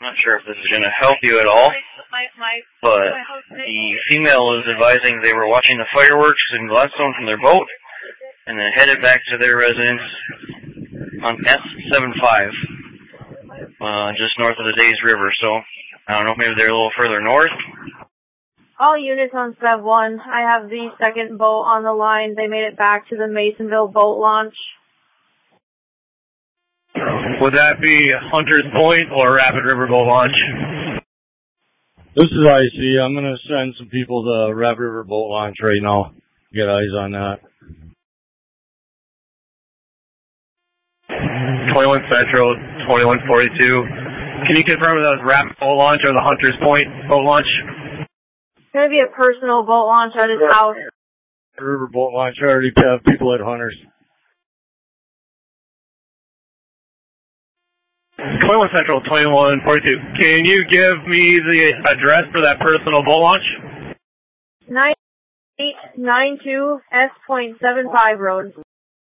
Not sure if this is going to help you at all, but the female is advising they were watching the fireworks in Gladstone from their boat, and then headed back to their residence on S75, just north of the Days River. So, I don't know, maybe they're a little further north. All units on Sev 1, I have the second boat on the line. They made it back to the Masonville boat launch. Would that be Hunters Point or Rapid River boat launch? This is IC. I'm going to send some people to Rapid River boat launch right now. Get eyes on that. 21 Central, 2142. Can you confirm that was Rapid boat launch or the Hunters Point boat launch? It's going to be a personal boat launch at his house. Rapid River boat launch. I already have people at Hunters. 21 Central, 2142. Can you give me the address for that personal boat launch? 9892 S.75 Road.